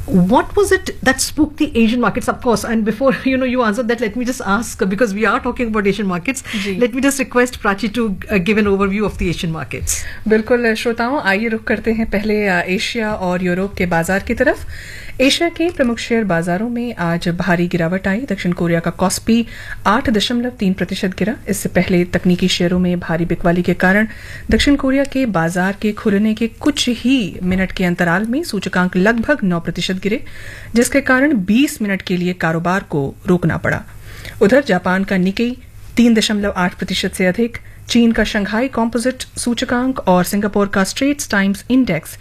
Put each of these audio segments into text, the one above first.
What was it that spooked the Asian markets? Of course, and before you answer that, let me just ask, because we are talking about Asian markets. Let me just request Prachi to give an overview of the Asian markets. बिल्कुल श्रोताओं, आइए रुख करते हैं पहले Asia और Europe के बाजार की तरफ। एशिया के प्रमुख शेयर बाजारों में आज भारी गिरावट आई। दक्षिण कोरिया का कॉस्पी 8.3% गिरा। इससे पहले तकनीकी शेयरों में भारी बिकवाली के कारण दक्षिण कोरिया के बाजार के खुलने के कुछ ही मिनट के अंतराल में सूचकांक लगभग 9% गिरे, जिसके कारण 20 मिनट के लिए कारोबार को रोकना पड़ा। उधर जापान का निकेई 3.8% से अधिक, चीन का शंघाई कॉम्पोजिट सूचकांक और सिंगापुर का स्ट्रेट्स टाइम्स इंडेक्स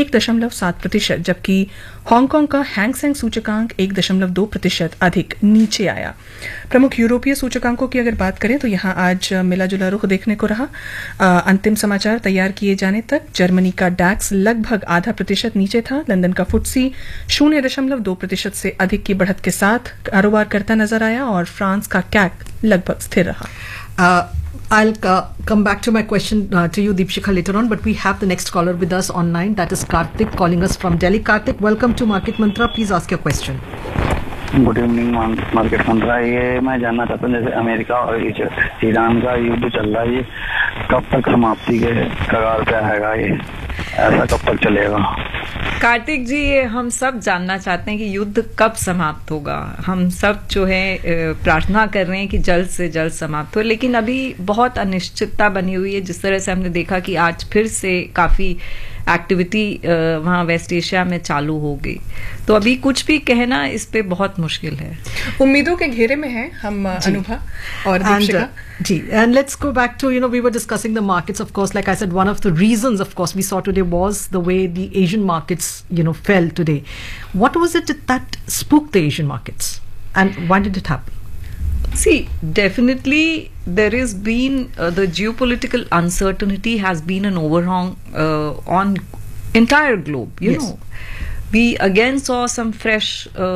1.7%, जबकि हांगकांग का हैंगसेंग सूचकांक 1.2% अधिक नीचे आया। प्रमुख यूरोपीय सूचकांकों की अगर बात करें तो यहां आज मिला जुला रुख देखने को रहा। अंतिम समाचार तैयार किए जाने तक जर्मनी का डैक्स लगभग 0.5% नीचे था। लंदन का फुट्सी 0.2% से अधिक की बढ़त के साथ कारोबार करता नजर आया और फ्रांस का कैक लगभग स्थिर रहा। I'll come back to my question to you, Deepshikha, later on, but we have the next caller with us online. That is Karthik calling us from Delhi. Karthik, welcome to Market Mantra. Please ask your question. Good evening market मंत्रा। ये मैं जानना चाहता हूँ, जैसे America और Iran का युद्ध चल रहा है, ये कब तक समाप्ति के कगार पे आएगा? ये ऐसा कब तक चलेगा? कार्तिक जी, ये हम सब जानना चाहते हैं कि युद्ध कब समाप्त होगा। हम सब जो है प्रार्थना कर रहे हैं कि जल्द से जल्द समाप्त हो, लेकिन अभी बहुत अनिश्चितता बनी हुई है। जिस तरह से हमने देखा कि आज फिर से काफी एक्टिविटी वहाँ वेस्ट एशिया में चालू हो गई, तो अभी कुछ भी कहना इस पे बहुत मुश्किल है। उम्मीदों के घेरे में हैं हम अनुभा और Deepika ji. And let's go back to, we were discussing the markets, of course. Like I said, one of the reasons, of course, we saw today was the way the Asian markets, fell today. What was it that spooked the Asian markets, and why did it happen? See, definitely there has been the geopolitical uncertainty has been an overhang on entire globe. You know, we again saw some fresh,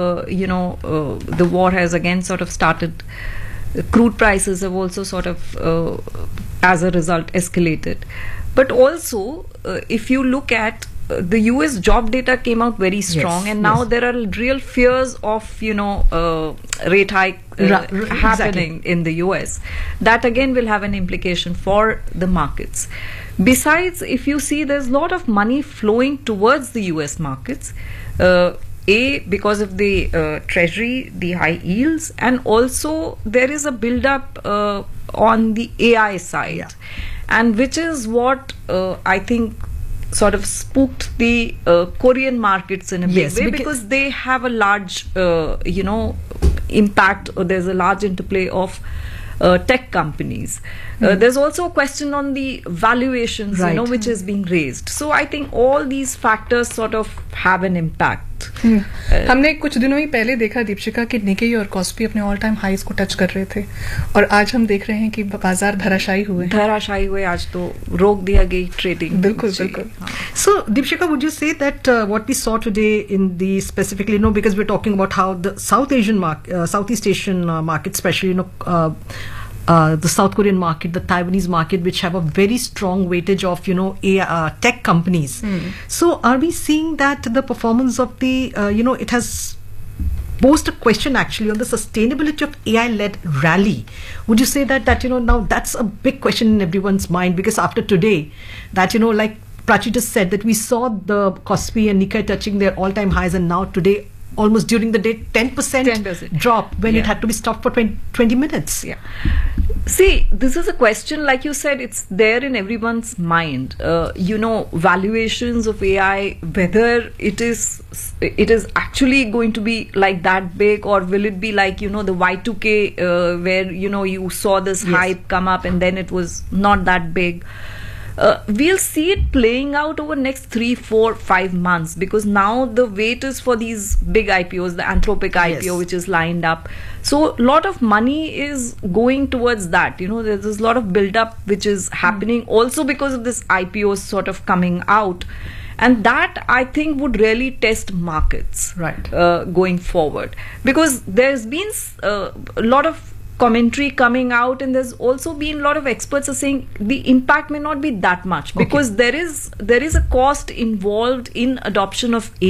the war has again sort of started. Crude prices have also sort of, as a result, escalated. But also, if you look at the US job data came out very strong, and now there are real fears of, rate hike happening in the US. That again will have an implication for the markets. Besides, if you see, there's a lot of money flowing towards the US markets. Because of the treasury, the high yields, and also there is a build-up on the AI side, and which is what I think sort of spooked the Korean markets in a big way, because they have a large, impact, or there's a large interplay of tech companies. There's also a question on the valuations, which is being raised. So I think all these factors sort of have an impact. हमने कुछ दिनों ही पहले देखा दीपिका कि Nikkei और KOSPI अपने all time highs को touch कर रहे थे, और आज हम देख रहे हैं कि बाजार धराशायी हुए। आज तो रोक दिया गई ट्रेडिंग। बिल्कुल। So Deepshikha, would you say that what we saw today in the specifically, because we're talking about how the Southeast Asian market, especially, the South Korean market, the Taiwanese market, which have a very strong weightage of, tech companies. So are we seeing that the performance of the, it has posed a question actually on the sustainability of AI-led rally? Would you say that, now that's a big question in everyone's mind, because after today, that, like Prachi just said, that we saw the Kospi and Nikkei touching their all-time highs, and now today, almost during the day, 10% drop when it had to be stopped for 20 minutes. See, this is a question, like you said, it's there in everyone's mind. Valuations of AI, whether it is actually going to be like that big, or will it be like, the Y2K, where, you saw this hype come up and then it was not that big. We'll see it playing out over next 3, 4, 5 months, because now the wait is for these big IPOs, the Anthropic IPO, which is lined up. So a lot of money is going towards that. There's a lot of build-up which is happening also because of this IPO sort of coming out. And that, I think, would really test markets going forward, because there's been a lot of commentary coming out, and there's also been a lot of experts are saying the impact may not be that much, because there is a cost involved in adoption of